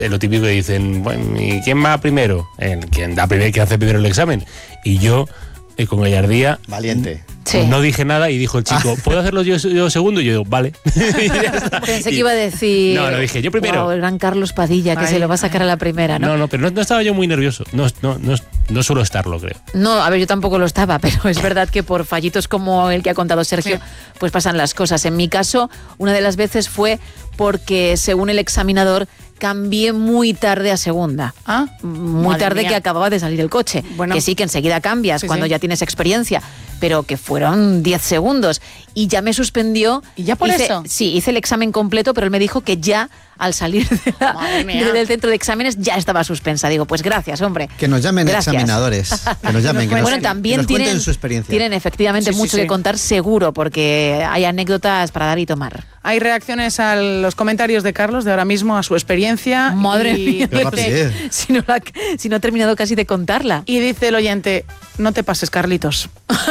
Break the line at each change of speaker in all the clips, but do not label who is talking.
lo típico que dicen, bueno, ¿y quién va primero? Quien da primero, que hace primero el examen. Y yo, con gallardía...
Valiente.
Sí.
No dije nada y dijo el chico, ¿puedo hacerlo yo segundo? Y yo digo, vale.
Pensé que iba a decir...
No, dije, yo primero.
Wow, el gran Carlos Padilla, que se lo va a sacar a la primera, ¿no?
No, pero no estaba yo muy nervioso. No suelo estarlo, creo.
No, a ver, yo tampoco lo estaba, pero es verdad que por fallitos como el que ha contado Sergio, pues pasan las cosas. En mi caso, una de las veces fue porque, según el examinador, cambié muy tarde a segunda. Muy tarde, que acababa de salir el coche. Bueno, que sí, que enseguida cambias cuando ya tienes experiencia, pero que fueron 10 segundos. Y ya me suspendió.
¿Y ya por eso?
Sí, hice el examen completo, pero él me dijo que ya al salir del centro de exámenes ya estaba suspensa. Digo, pues gracias, hombre.
Que nos llamen examinadores. Que nos llamen,
también
nos cuenten su experiencia.
Tienen efectivamente mucho que contar, seguro, porque hay anécdotas para dar y tomar.
Hay reacciones a los comentarios de Carlos de ahora mismo, a su experiencia.
Madre mía, si no ha terminado casi de contarla.
Y dice el oyente, no te pases, Carlitos.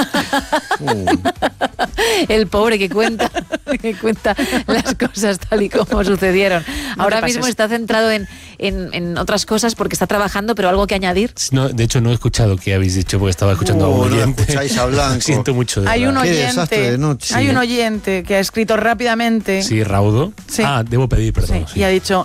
El pobre que cuenta las cosas tal y como sucedieron. Ahora mismo está centrado en otras cosas porque está trabajando, pero algo que añadir.
No, de hecho, no he escuchado qué habéis dicho porque estaba escuchando a un oyente.
No escucháis a Blanco.
Siento mucho.
Hay un oyente que ha escrito rápidamente.
Sí, raudo.
Sí.
Debo pedir perdón.
Sí. Y ha dicho,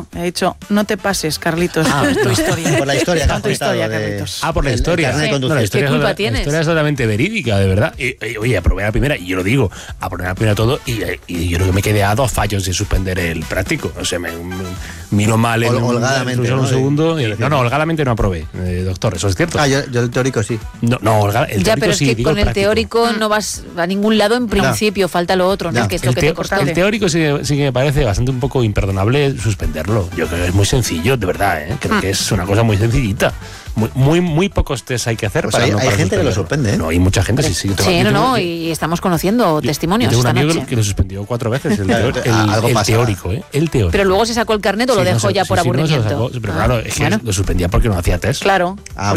no te pases, Carlitos. Es tu historia.
Por la historia que has
contado.
Carlitos.
Por la historia.
¿Qué culpa tienes?
La historia es totalmente verídica, de verdad. Oye, aprobé la primera, y yo lo digo, aprobé la primera todo, y yo creo que me quedé a 2 fallos de suspender el práctico. O sea, me miro mal en
holgadamente,
un segundo. Holgadamente no aprobé, doctor, eso es cierto.
Yo el teórico sí.
No, el
ya,
teórico
pero es
sí,
que con el
práctico.
Teórico no vas a ningún lado en principio, falta lo otro, ¿no? Que es lo que te costó.
El teórico sí que me parece bastante un poco imperdonable suspenderlo. Yo creo que es muy sencillo, de verdad, ¿eh? Creo que es una cosa muy sencillita. Muy pocos test hay que hacer.
Pues hay gente que lo suspende, ¿eh?
No, hay mucha gente, sí.
Y estamos conociendo testimonios.
Yo tengo un
esta
amigo
noche.
que lo suspendió 4 veces, el teórico, ¿eh? El teórico.
Pero luego se sacó el carnet o lo dejó ya por aburrimiento.
Pero claro, es que lo suspendía porque no hacía test.
Claro.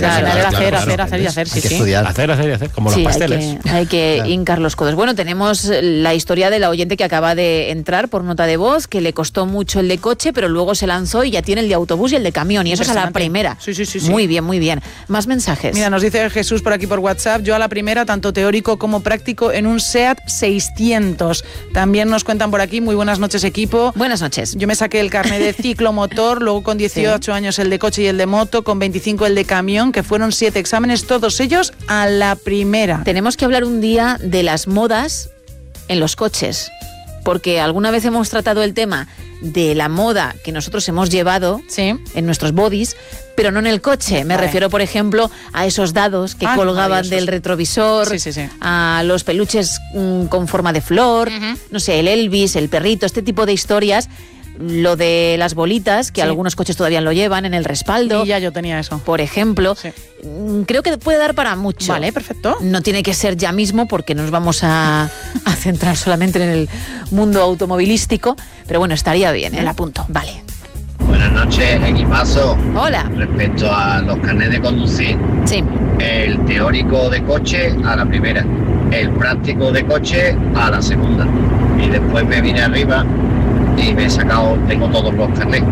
Hacer y hacer, sí.
Estudiar.
Hacer, como los pasteles.
Hay que hincar los codos. Bueno, tenemos la historia de la oyente que acaba de entrar por nota de voz, que le costó mucho el de coche, pero luego se lanzó y ya tiene el de autobús y el de camión, y eso es a la primera.
Sí.
Muy bien. Más mensajes.
Mira, nos dice Jesús por aquí por WhatsApp, yo a la primera, tanto teórico como práctico, en un SEAT 600. También nos cuentan por aquí, muy buenas noches, equipo.
Buenas noches.
Yo me saqué el carnet de ciclomotor, luego con 18 años el de coche y el de moto, con 25 el de camión, que fueron 7 exámenes, todos ellos a la primera.
Tenemos que hablar un día de las modas en los coches, porque alguna vez hemos tratado el tema de la moda que nosotros hemos llevado en nuestros bodies, pero no en el coche. Me refiero, por ejemplo, a esos dados que colgaban del retrovisor, a los peluches con forma de flor, no sé, el Elvis, el perrito, este tipo de historias. Lo de las bolitas, que algunos coches todavía lo llevan en el respaldo.
Y ya yo tenía eso.
Por ejemplo, creo que puede dar para mucho.
Vale, perfecto.
No tiene que ser ya mismo porque nos vamos a centrar solamente en el mundo automovilístico, pero bueno, estaría bien, el apunto. Vale.
Buenas noches, equipazo.
Hola.
Respecto a los carnets de conducir, el teórico de coche a la primera, el práctico de coche a la segunda. Y después me vine arriba y me he sacado, tengo todos los carnets.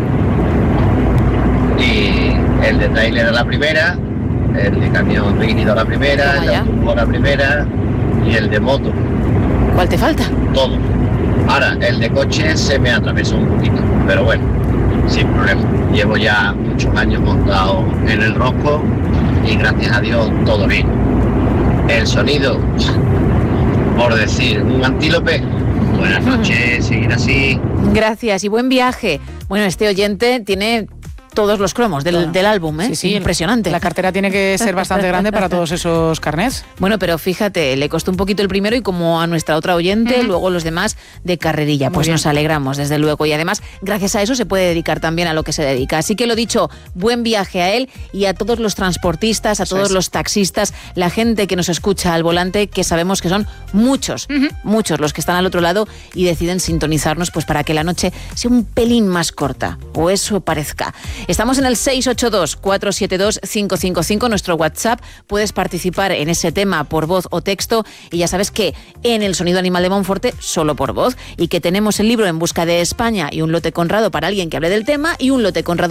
Y el de trailer a la primera, el de camión rígido a la primera, el de autobús a la primera y el de moto.
¿Cuál te falta?
Todo. Ahora, el de coche se me atravesó un poquito, pero bueno, sin problema. Llevo ya muchos años montado en el rosco y gracias a Dios todo bien. El sonido, por decir, un antílope. Buenas noches, seguir así.
Gracias y buen viaje. Bueno, este oyente tiene todos los cromos del álbum, ¿eh?
Sí,
impresionante.
La cartera tiene que ser bastante grande para todos esos carnets.
Bueno, pero fíjate, le costó un poquito el primero y como a nuestra otra oyente, luego los demás de carrerilla. Pues nos alegramos, desde luego. Y además, gracias a eso se puede dedicar también a lo que se dedica. Así que lo dicho, buen viaje a él y a todos los transportistas, a todos los taxistas, la gente que nos escucha al volante, que sabemos que son muchos los que están al otro lado y deciden sintonizarnos pues para que la noche sea un pelín más corta, o eso parezca. Estamos en el 682-472-555, nuestro WhatsApp. Puedes participar en ese tema por voz o texto y ya sabes que en el Sonido Animal de Monforte solo por voz y que tenemos el libro En busca de España y un lote Conrado para alguien que hable del tema y un lote Conrado